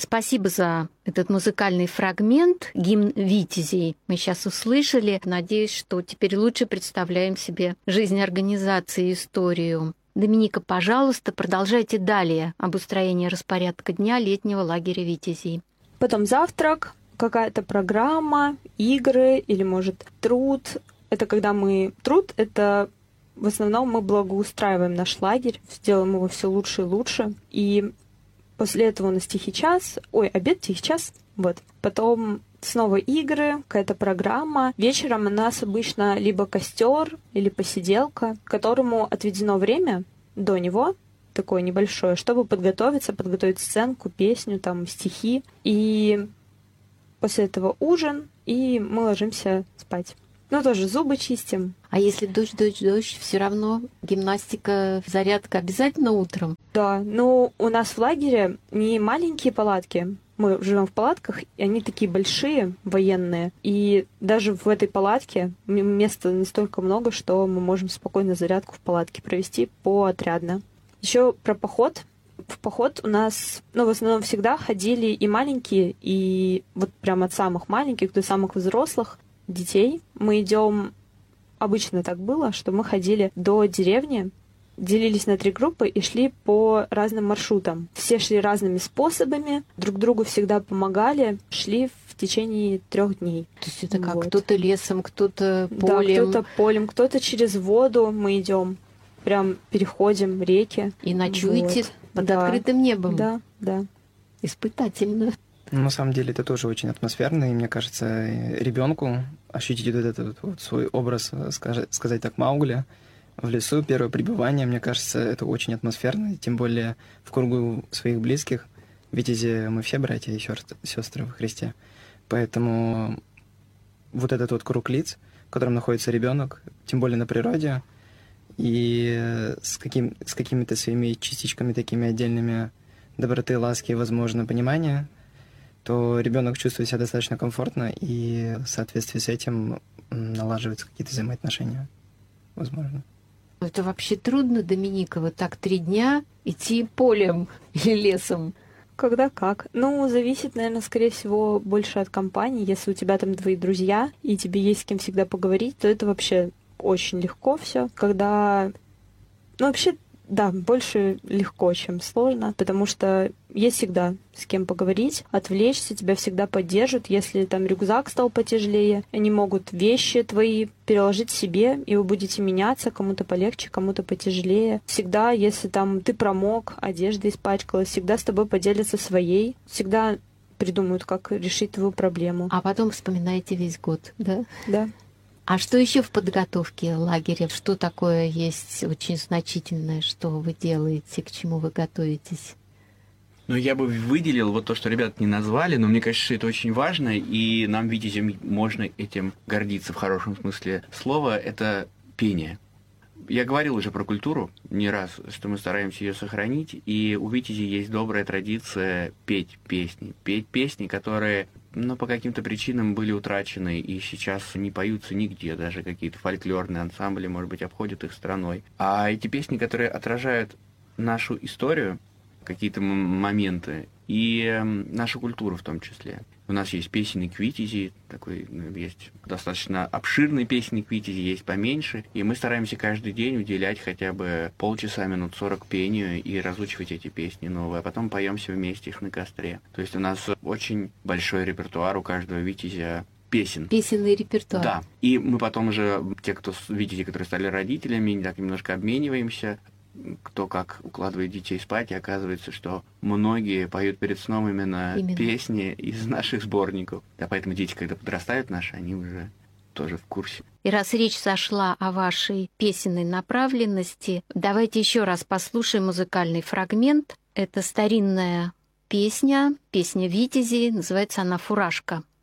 Спасибо за этот музыкальный фрагмент, гимн Витязей. Мы сейчас услышали. Надеюсь, что теперь лучше представляем себе жизнь организации и историю. Доминика, пожалуйста, продолжайте далее обустроение распорядка дня летнего лагеря Витязей. Потом завтрак, какая-то программа, игры или, может, труд. Это когда Труд — это в основном мы благоустраиваем наш лагерь, сделаем его все лучше и лучше. И после этого у нас тихий час. Обед, тихий час. Вот. Потом снова игры, какая-то программа. Вечером у нас обычно либо костер или посиделка, которому отведено время до него, такое небольшое, чтобы подготовить сценку, песню, там, стихи. И после этого ужин, и мы ложимся спать. Тоже зубы чистим. А если дождь, все равно гимнастика, зарядка обязательно утром? Да, у нас в лагере не маленькие палатки. Мы живем в палатках, и они такие большие, военные. И даже в этой палатке места настолько много, что мы можем спокойно зарядку в палатке провести поотрядно. Еще про поход. В поход у нас, в основном всегда ходили и маленькие, и вот прям от самых маленьких до самых взрослых детей. Мы идем, обычно так было, что мы ходили до деревни, делились на 3 группы и шли по разным маршрутам. Все шли разными способами, друг другу всегда помогали, шли в течение 3 дней. То есть это как кто-то лесом, кто-то полем? Да, кто-то полем, кто-то через воду мы идем, прям переходим реки. И ночуете под открытым небом? Да. Испытательно. На самом деле это тоже очень атмосферно, и мне кажется, ребенку ощутить вот этот вот свой образ, сказать так, Маугли в лесу, первое пребывание, мне кажется, это очень атмосферно, тем более в кругу своих близких. Витязи мы все братья и сестры во Христе, поэтому вот этот вот круг лиц, в котором находится ребенок, тем более на природе, и с какими-то своими частичками такими отдельными доброты, ласки и, возможно, понимания, то ребенок чувствует себя достаточно комфортно, и в соответствии с этим налаживаются какие-то взаимоотношения, возможно. Это вообще трудно, Доминика, вот так 3 дня идти полем или лесом? Когда как. Зависит, наверное, скорее всего, больше от компании. Если у тебя там твои друзья, и тебе есть с кем всегда поговорить, то это вообще очень легко все. Когда... вообще, да, больше легко, чем сложно, потому что есть всегда с кем поговорить, отвлечься, тебя всегда поддержат. Если там рюкзак стал потяжелее, они могут вещи твои переложить себе, и вы будете меняться, кому-то полегче, кому-то потяжелее. Всегда, если там ты промок, одежда испачкалась, всегда с тобой поделятся своей, всегда придумают, как решить твою проблему. А потом вспоминаете весь год, да? Да. А что еще в подготовке лагеря? Что такое есть очень значительное, что вы делаете, к чему вы готовитесь? Я бы выделил вот то, что ребята не назвали, но мне кажется, что это очень важно, и нам, витязям, можно этим гордиться в хорошем смысле слова, это пение. Я говорил уже про культуру не раз, что мы стараемся ее сохранить, и у витязей есть добрая традиция петь песни, которые, по каким-то причинам были утрачены и сейчас не поются нигде, даже какие-то фольклорные ансамбли, может быть, обходят их стороной. А эти песни, которые отражают нашу историю, какие-то моменты, и нашу культуру в том числе. У нас есть песенник Витязи, такой, есть достаточно обширный песенник Витязи, есть поменьше, и мы стараемся каждый день уделять хотя бы полчаса, минут 40 пению и разучивать эти песни новые, а потом поем все вместе их на костре. То есть у нас очень большой репертуар у каждого Витязя песен. Песенный репертуар. Да. И мы потом уже, те, кто Витязи, которые стали родителями, так немножко обмениваемся, кто как укладывает детей спать, и оказывается, что многие поют перед сном именно песни из наших сборников. Да, поэтому дети, когда подрастают наши, они уже тоже в курсе. И раз речь зашла о вашей песенной направленности, давайте еще раз послушаем музыкальный фрагмент. Это старинная песня Витязи, называется она «Фуражка».